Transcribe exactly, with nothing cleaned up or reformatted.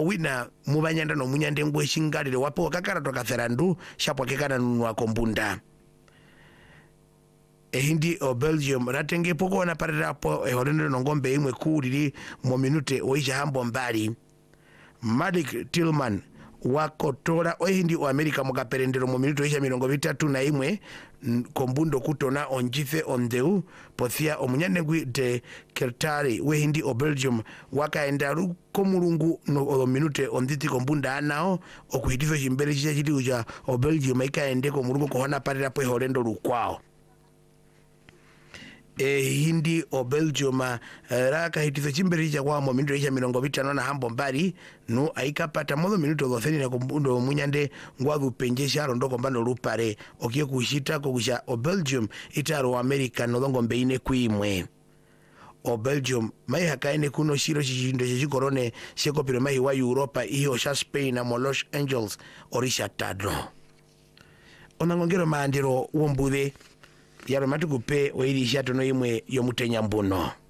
wina mubanyanda no munyande ngwe shingalire wapo kakara toka therandu shapwa kekana nunua kombunda ehindi o Belgium ratenge poko na parirapo e horendo no ngombe imwe kuriri mo minute oisha hambo mbali Malik Tillman wakotora ohindi o America mukaperendero mu minuto isha mirongo bitatu na imwe kombundo kutona onjithe ondeu pothia omunyandengwi de Kertari wehindi o Belgium wakaenda ruko mulungu no o minute onditi kombunda anao okuhitizo chimbere chicha chitiuja o Belgium ikaende ko mulungu kohona parira po horendo rukwao e hindi o Belgium uh, raka hitizo chimbere chicha kwa mo minuto isha mirongo bitano na hambo mbali no aikapata modo minuto thelathini na kombundo munyande ngwathu penjesha rondo kombando rupare okie kushita ko kusha o Belgium itaro America no longo mbeine kuimwe o Belgium mai hakaine kuno shiro chichindo chikorone shekopiro mai wa Europa iyo sha Spain na Los Angeles orisha tadro onangongero maandiro wombuthe yaro matukupe oirisha tono imwe yomutenya mbuno.